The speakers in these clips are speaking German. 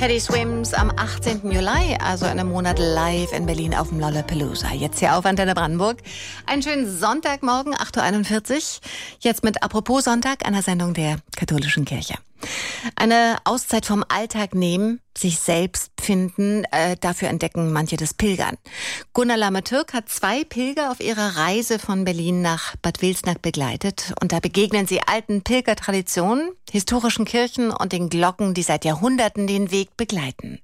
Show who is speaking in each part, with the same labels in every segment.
Speaker 1: Teddy Swims am 18. Juli, also in einem Monat live in Berlin auf dem Lollapalooza. Jetzt hier auf Antenne Brandenburg. Einen schönen Sonntagmorgen, 8.41 Uhr. Jetzt mit Apropos Sonntag, einer Sendung der Katholischen Kirche. Eine Auszeit vom Alltag nehmen, sich selbst finden, dafür entdecken manche das Pilgern. Gunnar Lamme-Türk hat 2 Pilger auf ihrer Reise von Berlin nach Bad Wilsnack begleitet. Und da begegnen sie alten Pilgertraditionen, historischen Kirchen und den Glocken, die seit Jahrhunderten den Weg begleiten.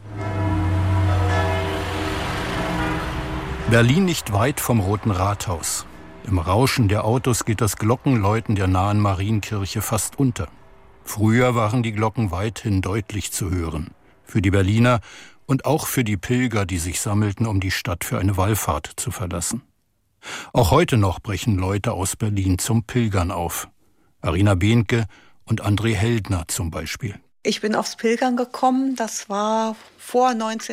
Speaker 2: Berlin nicht weit vom Roten Rathaus. Im Rauschen der Autos geht das Glockenläuten der nahen Marienkirche fast unter. Früher waren die Glocken weithin deutlich zu hören. Für die Berliner und auch für die Pilger, die sich sammelten, um die Stadt für eine Wallfahrt zu verlassen. Auch heute noch brechen Leute aus Berlin zum Pilgern auf. Arina Behnke und André Heldner zum Beispiel.
Speaker 3: Ich bin aufs Pilgern gekommen, das war vor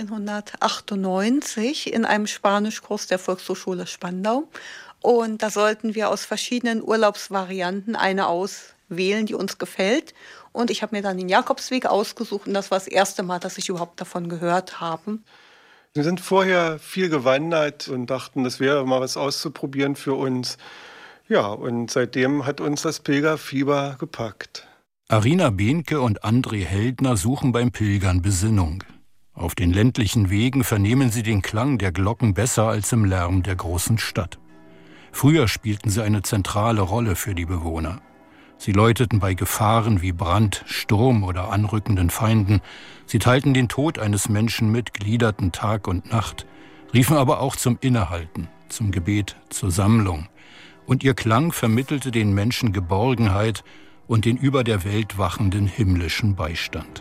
Speaker 3: 1998 in einem Spanischkurs der Volkshochschule Spandau. Und da sollten wir aus verschiedenen Urlaubsvarianten eine auswählen, die uns gefällt. Und ich habe mir dann den Jakobsweg ausgesucht und das war das erste Mal, dass ich überhaupt davon gehört habe.
Speaker 4: Wir sind vorher viel gewandert und dachten, das wäre mal was auszuprobieren für uns. Ja, und seitdem hat uns das Pilgerfieber gepackt.
Speaker 2: Arina Behnke und André Heldner suchen beim Pilgern Besinnung. Auf den ländlichen Wegen vernehmen sie den Klang der Glocken besser als im Lärm der großen Stadt. Früher spielten sie eine zentrale Rolle für die Bewohner. Sie läuteten bei Gefahren wie Brand, Sturm oder anrückenden Feinden. Sie teilten den Tod eines Menschen mit, gliederten Tag und Nacht, riefen aber auch zum Innehalten, zum Gebet, zur Sammlung. Und ihr Klang vermittelte den Menschen Geborgenheit und den über der Welt wachenden himmlischen Beistand.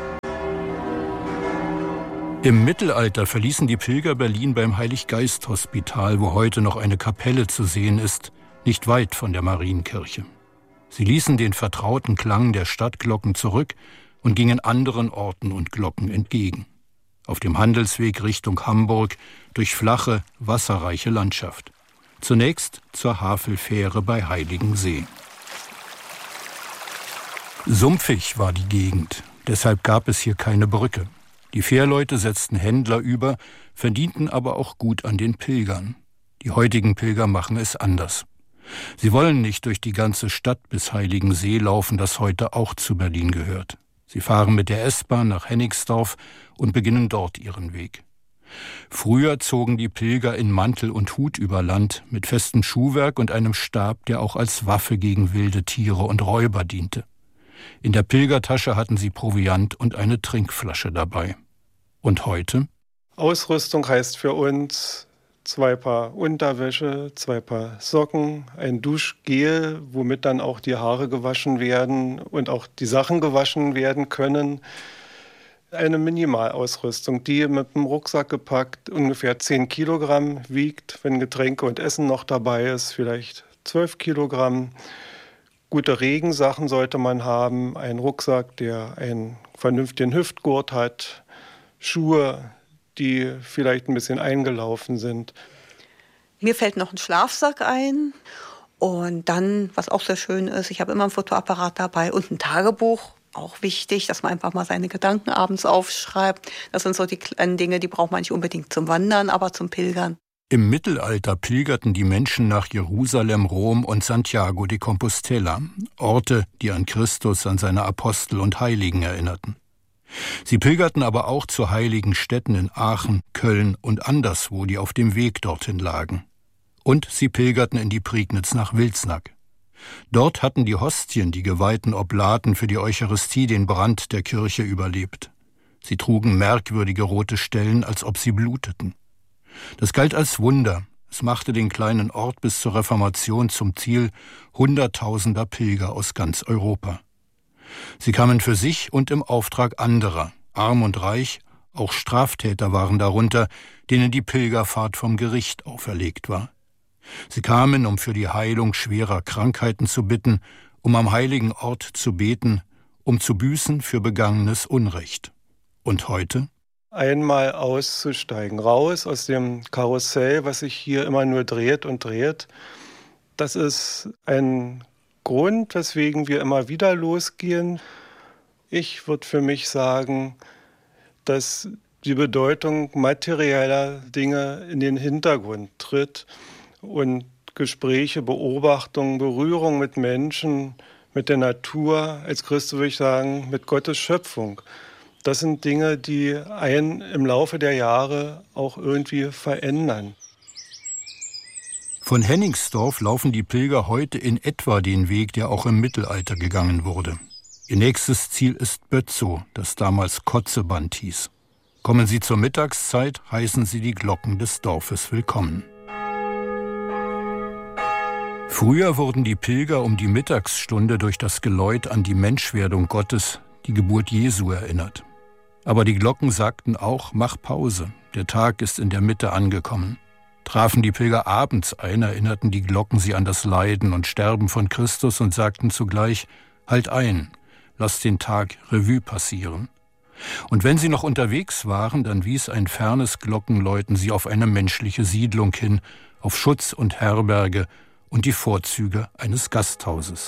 Speaker 2: Im Mittelalter verließen die Pilger Berlin beim Heiliggeist-Hospital, wo heute noch eine Kapelle zu sehen ist, nicht weit von der Marienkirche. Sie ließen den vertrauten Klang der Stadtglocken zurück und gingen anderen Orten und Glocken entgegen. Auf dem Handelsweg Richtung Hamburg durch flache, wasserreiche Landschaft. Zunächst zur Havelfähre bei Heiligensee. Sumpfig war die Gegend, deshalb gab es hier keine Brücke. Die Fährleute setzten Händler über, verdienten aber auch gut an den Pilgern. Die heutigen Pilger machen es anders. Sie wollen nicht durch die ganze Stadt bis Heiligensee laufen, das heute auch zu Berlin gehört. Sie fahren mit der S-Bahn nach Hennigsdorf und beginnen dort ihren Weg. Früher zogen die Pilger in Mantel und Hut über Land mit festem Schuhwerk und einem Stab, der auch als Waffe gegen wilde Tiere und Räuber diente. In der Pilgertasche hatten sie Proviant und eine Trinkflasche dabei. Und heute?
Speaker 4: Ausrüstung heißt für uns 2 Paar Unterwäsche, 2 Paar Socken, ein Duschgel, womit dann auch die Haare gewaschen werden und auch die Sachen gewaschen werden können. Eine Minimalausrüstung, die mit dem Rucksack gepackt ungefähr 10 Kilogramm wiegt, wenn Getränke und Essen noch dabei ist, vielleicht 12 Kilogramm. Gute Regensachen sollte man haben, einen Rucksack, der einen vernünftigen Hüftgurt hat, Schuhe, die vielleicht ein bisschen eingelaufen sind.
Speaker 3: Mir fällt noch ein Schlafsack ein und dann, was auch sehr schön ist, ich habe immer ein Fotoapparat dabei und ein Tagebuch. Auch wichtig, dass man einfach mal seine Gedanken abends aufschreibt. Das sind so die kleinen Dinge, die braucht man nicht unbedingt zum Wandern, aber zum Pilgern.
Speaker 2: Im Mittelalter pilgerten die Menschen nach Jerusalem, Rom und Santiago de Compostela, Orte, die an Christus, an seine Apostel und Heiligen erinnerten. Sie pilgerten aber auch zu heiligen Städten in Aachen, Köln und anderswo, die auf dem Weg dorthin lagen. Und sie pilgerten in die Prignitz nach Wilsnack. Dort hatten die Hostien, die geweihten Oblaten für die Eucharistie, den Brand der Kirche überlebt. Sie trugen merkwürdige rote Stellen, als ob sie bluteten. Das galt als Wunder. Es machte den kleinen Ort bis zur Reformation zum Ziel Hunderttausender Pilger aus ganz Europa. Sie kamen für sich und im Auftrag anderer, arm und reich, auch Straftäter waren darunter, denen die Pilgerfahrt vom Gericht auferlegt war. Sie kamen, um für die Heilung schwerer Krankheiten zu bitten, um am heiligen Ort zu beten, um zu büßen für begangenes Unrecht. Und heute?
Speaker 4: Einmal auszusteigen, raus aus dem Karussell, was sich hier immer nur dreht und dreht. Das ist ein Grund, weswegen wir immer wieder losgehen. Ich würde für mich sagen, dass die Bedeutung materieller Dinge in den Hintergrund tritt und Gespräche, Beobachtungen, Berührung mit Menschen, mit der Natur, als Christ würde ich sagen, mit Gottes Schöpfung. Das sind Dinge, die einen im Laufe der Jahre auch irgendwie verändern.
Speaker 2: Von Hennigsdorf laufen die Pilger heute in etwa den Weg, der auch im Mittelalter gegangen wurde. Ihr nächstes Ziel ist Bötzow, das damals Kotzeband hieß. Kommen Sie zur Mittagszeit, heißen Sie die Glocken des Dorfes willkommen. Früher wurden die Pilger um die Mittagsstunde durch das Geläut an die Menschwerdung Gottes, die Geburt Jesu, erinnert. Aber die Glocken sagten auch, mach Pause, der Tag ist in der Mitte angekommen. Trafen die Pilger abends ein, erinnerten die Glocken sie an das Leiden und Sterben von Christus und sagten zugleich, halt ein, lass den Tag Revue passieren. Und wenn sie noch unterwegs waren, dann wies ein fernes Glockenläuten sie auf eine menschliche Siedlung hin, auf Schutz und Herberge und die Vorzüge eines Gasthauses.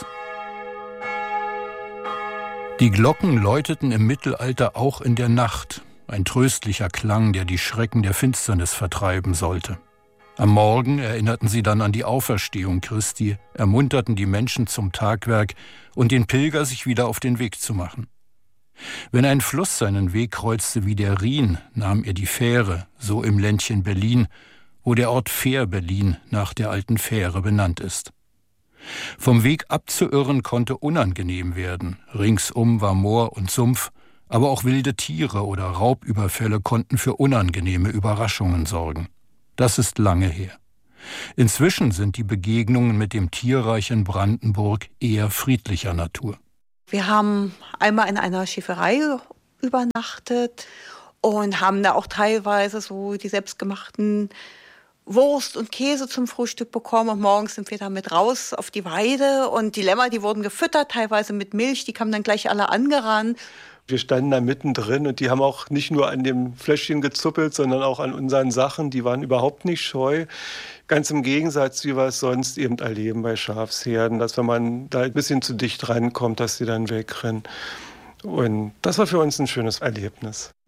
Speaker 2: Die Glocken läuteten im Mittelalter auch in der Nacht, ein tröstlicher Klang, der die Schrecken der Finsternis vertreiben sollte. Am Morgen erinnerten sie dann an die Auferstehung Christi, ermunterten die Menschen zum Tagwerk und den Pilger, sich wieder auf den Weg zu machen. Wenn ein Fluss seinen Weg kreuzte wie der Rhin, nahm er die Fähre, so im Ländchen Berlin, wo der Ort Fähr-Berlin nach der alten Fähre benannt ist. Vom Weg abzuirren konnte unangenehm werden. Ringsum war Moor und Sumpf, aber auch wilde Tiere oder Raubüberfälle konnten für unangenehme Überraschungen sorgen. Das ist lange her. Inzwischen sind die Begegnungen mit dem tierreichen Brandenburg eher friedlicher Natur.
Speaker 3: Wir haben einmal in einer Schäferei übernachtet und haben da auch teilweise so die selbstgemachten Wurst und Käse zum Frühstück bekommen. Und morgens sind wir dann mit raus auf die Weide. Und die Lämmer, die wurden gefüttert, teilweise mit Milch. Die kamen dann gleich alle angerannt.
Speaker 4: Wir standen da mittendrin und die haben auch nicht nur an dem Fläschchen gezuppelt, sondern auch an unseren Sachen. Die waren überhaupt nicht scheu. Ganz im Gegensatz, wie wir es sonst eben erleben bei Schafsherden, dass wenn man da ein bisschen zu dicht rankommt, dass sie dann wegrennen. Und das war für uns ein schönes Erlebnis.